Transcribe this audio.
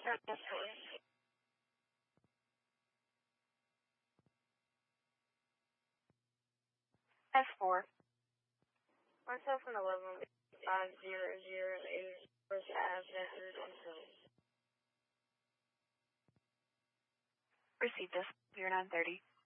S4. 1711 500 First Ave, Received this. 0930.